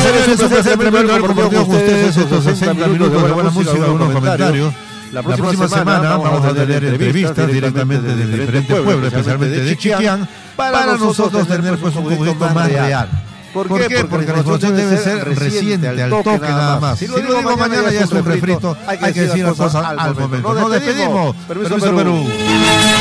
es un placer tremendo haber compartido con ustedes estos 60 minutos de buena música, algunos comentarios. La próxima semana vamos a tener entrevistas directamente de diferentes pueblos, especialmente de Chiquián, para nosotros tener pues un poquito más real. ¿Por qué? Porque la información debe ser reciente, al toque nada más. Si lo digo mañana ya es un refrito, hay que decir las cosas al momento. Nos despedimos. Permiso Perú.